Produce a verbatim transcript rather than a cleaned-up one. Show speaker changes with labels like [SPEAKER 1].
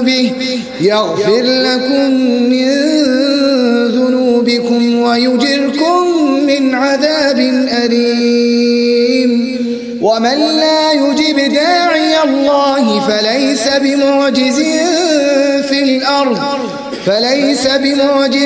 [SPEAKER 1] به يغفر لكم من ذنوبكم ويجركم من عذاب أليم ومن لا يجب داعي الله فليس بمعجز في الأرض فليس بمعجز